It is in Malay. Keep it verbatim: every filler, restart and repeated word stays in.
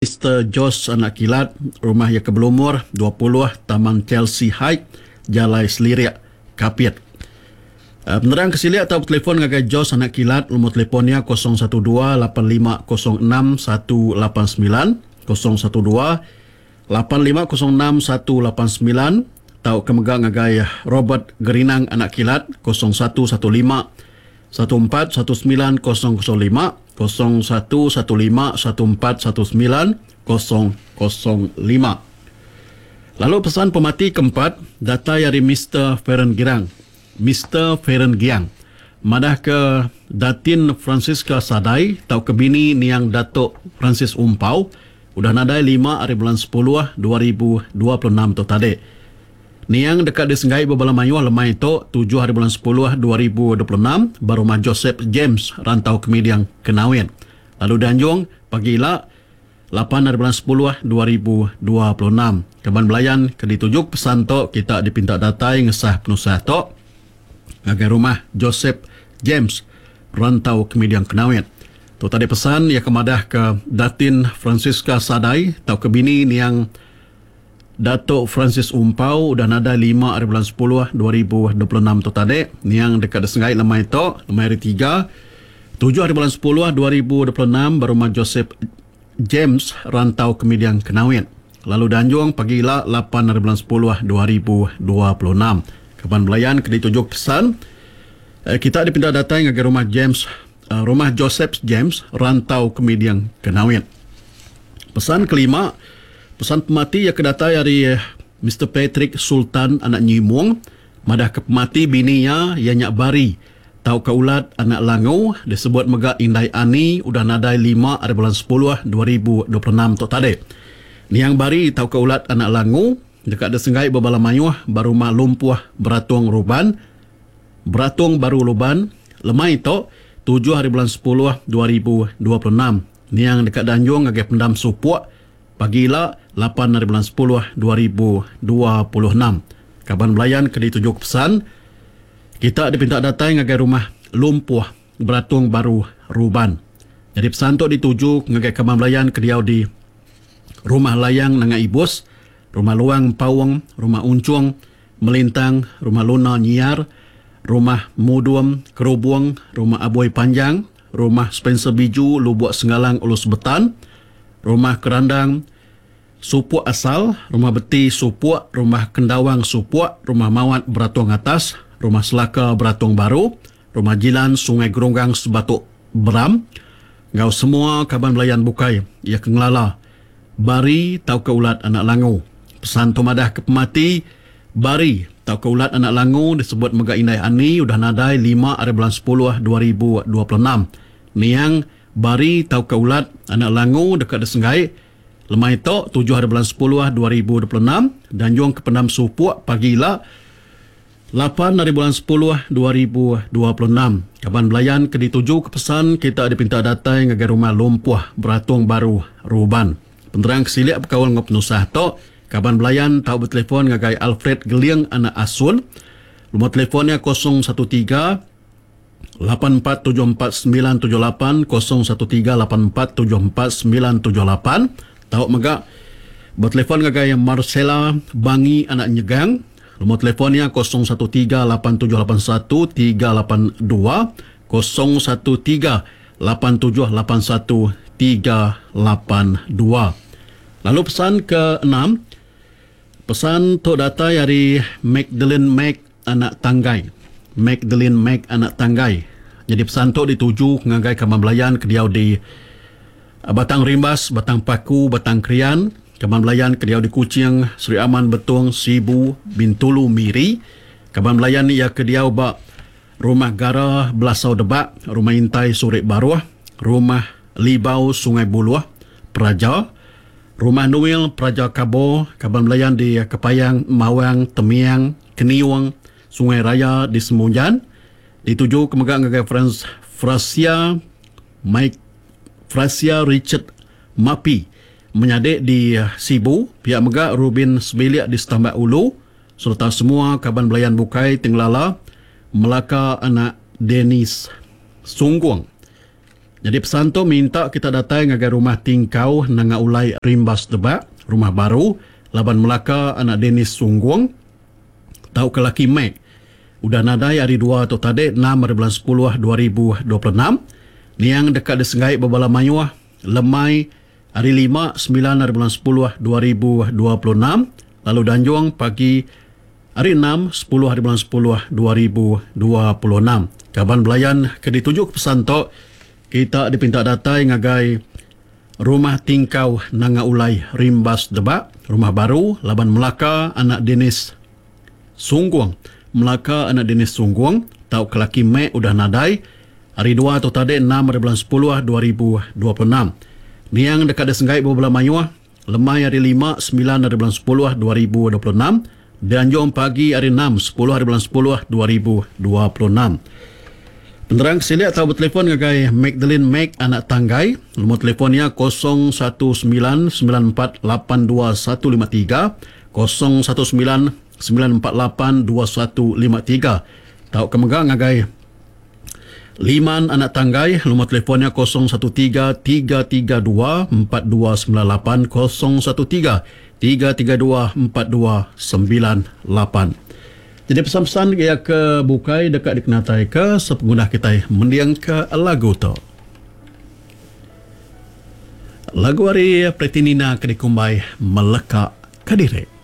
mister Jos anak kilat, rumah yang kebelumur dua puluh, Taman Chelsea Heights, Jalai Selirik, Kapit. Uh, penerang kesiliak atau telefon ngagai Jos anak kilat, nombor telefonnya kosong satu dua lapan lima kosong enam satu lapan sembilan, kosong satu dua lapan lima kosong enam satu lapan sembilan, atau kemegang ngagai Robert Gerinang anak kilat, kosong satu satu lima satu empat satu sembilan kosong kosong lima, kosong satu satu lima satu empat satu sembilan kosong kosong lima. Lalu pesan pemati keempat, data dari mister Feren Girang. mister Feren Giang madah ke Datin Francisca Sadai tau ke bini niang Datuk Francis Umpau udah nadai lima hari bulan sepuluh dua ribu dua puluh enam tu tadi. Niang dekat disenggai berbala mayuah lemai itu tujuh hari bulan sepuluh dua ribu dua puluh enam baru mah Joseph James rantau Kemidiang Kenawin. Lalu Danjung pagilah lapan hari bulan sepuluh dua ribu dua puluh enam. Kaban belayan ke ditujuk pesan to kita dipinta datai ngesah penusah to agar rumah Joseph James rantau Kemidiang Kenawin. Tu tadi pesan ia kemadah ke Datin Francisca Sadai tau ke bini niang Datuk Francis Umpau udah nada lima hari bulan sepuluh dua ribu dua puluh enam tu tadi. Niang dekat desengai lemai to, lemai hari tiga. tujuh hari bulan sepuluh dua ribu dua puluh enam baru mah Joseph James rantau Kemidiang Kenawin. Lalu Danjung pagilah lapan hari bulan sepuluh dua ribu dua puluh enam. Kapan belayan ke ditujuk pesan. Eh, kita dipindah datang ke rumah James, uh, rumah Joseph James rantau Kemidiang Kenawin. Pesan kelima, pesan pemati yang kedatai dari mister Patrick Sultan anak Nyimung, madah ke pemati bininya yang nyak bari tau ke ulat anak Langu disebut mega Indai Ani udah nadai lima hari bulan sepuluh dua ribu dua puluh enam tu tadi. Niang bari tau ke ulat anak Langu dekat desenggai berbala mayuh baru mah lumpuh beratung ruban beratung baru luban lemai to tujuh hari bulan sepuluh dua ribu dua puluh enam. Niang dekat Danjung agak pendam supuk pagilah lapan hari bulan sepuluh dua ribu dua puluh enam. Kaban belayan ke ditujuk pesan kita dipinta datang ngagai rumah lumpuh beratung baru ruban. Jadi pesan tu dituju ngagai kaban belayan ke diau di rumah layang nanga ibus, rumah luang pawang, rumah uncung melintang, rumah luna nyiar, rumah mudum kerubung, rumah aboy panjang, rumah Spencer Biju Lubuk Senggalang Ulus Betan, rumah kerandang Supuk Asal, rumah Beti Supuk, rumah Kendawang Supuk, rumah Mawat Beratung Atas, rumah Selaka Beratung Baru, rumah Jilan Sungai Geronggang Sebatuk Beram. Ngau semua kaban belayan bukai ia kengelala bari tau ke ulat anak Langu. Pesan tomadah ke pemati bari tau ke ulat anak Langu disebut mega Indai Ani udah nadai lima hari bulan sepuluh dua ribu dua puluh enam. Niang bari tau ke ulat anak Langu dekat desenggai lemai to tujuh hari bulan sepuluh dua ribu dua puluh enam. Danjung ke pendam supuk pagilah lapan hari bulan sepuluh dua ribu dua puluh enam. Kaban belayan ke dituju ke pesan kita dipinta datang ngagai rumah lumpuh beratung baru ruban. Penerang kesiliak berkawal ngop nusah to. Kaban belayan tahu bertelefon ngagai Alfred Geliang anak Asun. Nombor telefonnya kosong satu tiga lapan empat tujuh empat sembilan tujuh lapan, kosong satu tiga lapan empat tujuh empat sembilan tujuh lapan. Tahu mega bertelefon ngagai Marcella Bangi anak Nyegang. Nombor telefonnya kosong satu tiga lapan tujuh lapan satu tiga lapan dua, kosong satu tiga lapan tujuh lapan satu tiga lapan dua. Lalu pesan ke enam, pesan tu data dari Magdalene Mac anak Tanggai. Magdalene Mac anak Tanggai. Jadi pesan tu dituju ngagai Kaman Belayan ke diau di Batang Rimbas, Batang Paku, Batang Krian. Kaban Belayan ke diau di Kuching, Sri Aman Betung, Sibu, Bintulu, Miri. Kaban Belayan ia ke diau bak Rumah Gara, Belasau Debak, Rumah Intai, Surik Baruah, Rumah Libau, Sungai Buluah, Praja, Rumah Nuil, Praja Kabo. Kaban Belayan di Kepayang, Mawang, Temiang, Keniwang, Sungai Raya di Semunjan. Dituju ke Megak ngagai Frans Frasia, Mike Frasia Richard Mapi. Menyadik di Sibu, pihak Megak Rubin Sebiliak di Setambak Ulu, serta semua Kaban Belayan Bukai Tinglala, Melaka anak Denis Sungguang. Jadi pesan tu minta kita datang ngagai rumah tingkau nanga ulai rimbas debak, rumah baru, Laban Melaka anak Dennis Sungguang, tau ke laki Mek. Udah nadai hari dua atau tadi enam hari bulan sepuluh dua ribu dua puluh enam. Niang dekat disengai Babala Mayuah, Lemai hari lima sembilan hari bulan sepuluh dua ribu dua puluh enam. Lalu Danjuang pagi hari enam sepuluh hari bulan sepuluh dua ribu dua puluh enam. Kaban belayan ke ditujuk pesan tok kita dipinta datai ngagai rumah tingkau nanga ulai rimbas debak, rumah baru Laban Melaka anak Dennis Sungguang. Melaka anak Dennis Sungguang, tau kelaki Mek udah nadai hari dua atau tadi enam hari bulan sepuluh dua ribu dua puluh enam. Niang dekat desenggai Babala Mayuah, Lemai hari lima sembilan hari bulan sepuluh dua ribu dua puluh enam. Danjuang pagi hari enam sepuluh hari bulan sepuluh dua ribu dua puluh enam. Penerang siliak tahu bertelefon ngagai Magdalene Mek anak Tanggai. Nombor telefonnya kosong satu sembilan sembilan empat lapan dua satu lima tiga, kosong satu sembilan sembilan empat lapan dua satu lima tiga. Tahu kemegang ngagai Liman anak Tanggai. Nombor telefonnya kosong satu tiga tiga tiga dua empat dua sembilan lapan, kosong satu tiga tiga tiga dua empat dua sembilan lapan. Jadi pesan-pesan dia ke bukai dekat dikenatai ke sepengguna kita mendiang ke lagu tu. Lagu hari Pretinina Kedikumbai Meleka Kediri.